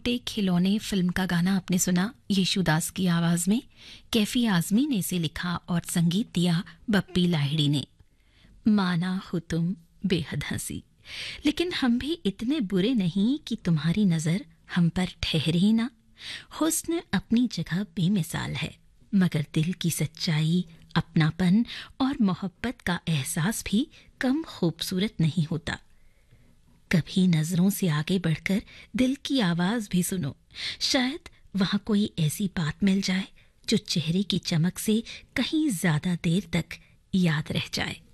टूटे खिलौने फिल्म का गाना आपने सुना येशुदास की आवाज में। कैफी आजमी ने इसे लिखा और संगीत दिया बप्पी लाहिड़ी ने। माना हो तुम बेहद हंसी, लेकिन हम भी इतने बुरे नहीं कि तुम्हारी नजर हम पर ठहरे ही ना। हुस्न अपनी जगह बेमिसाल है, मगर दिल की सच्चाई, अपनापन और मोहब्बत का एहसास भी कम खूबसूरत नहीं होता। कभी नजरों से आगे बढ़कर दिल की आवाज भी सुनो, शायद वहां कोई ऐसी बात मिल जाए जो चेहरे की चमक से कहीं ज्यादा देर तक याद रह जाए।